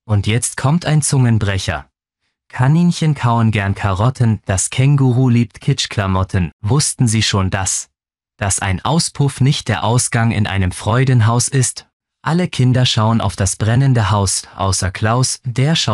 Und jetzt kommt ein Zungenbrecher. Kaninchen kauen gern Karotten, das Känguru liebt Kitschklamotten. Wussten Sie schon das? Dass ein Auspuff nicht der Ausgang in einem Freudenhaus ist? Alle Kinder schauen auf das brennende Haus, außer Klaus, der schaut